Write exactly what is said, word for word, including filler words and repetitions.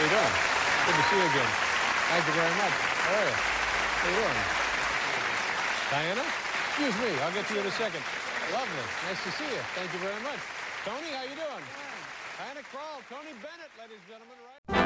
you doing? Good to see you again. Thank you very much. How are you? How you doing? Diana? Excuse me. I'll get to you in a second. Lovely. Nice to see you. Thank you very much. Tony, how you doing? Diana Krall, Tony Bennett, ladies and gentlemen. Right?